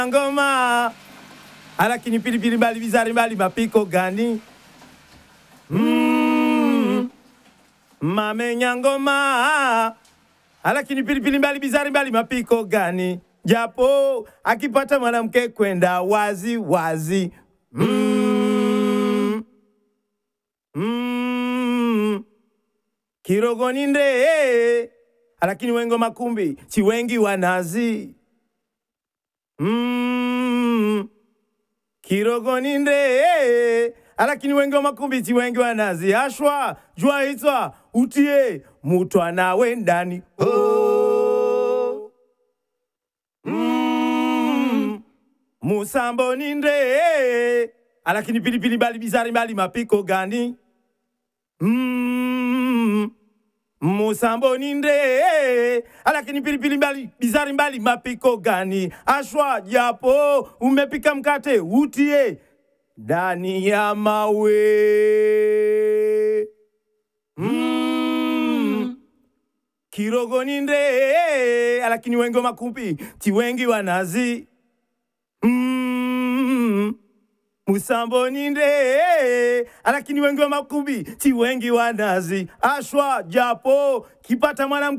ngoma lakini pilipili mbali bizari mbali mapiko gani? Mamenya ngoma lakini pilipili mbali bizari mbali mapiko gani? Japo akipata mwanamke kwenda wazi wazi. Kirogoni nde lakini wengo makumbi si wengi wanazi. Kirogoni nde lakini wengi wa makumbi si wengi wanazi. Ashwa jua hitwa utie mutu anawe ndani. Musambo ninde lakini pilipili mbali bizari mbali mapiko gani? Musambo ninde lakini pilipili mbali bizari mbali mapiko gani? Ashwa japo umepika mkate utie ndani ya mawe. Kirogo ninde lakini wengi wa makumbi ti wengi wanazi. Musambo ninde lakini wengi wa makumbi ti wengi wanazi. Ashwa japo kipata mwanamke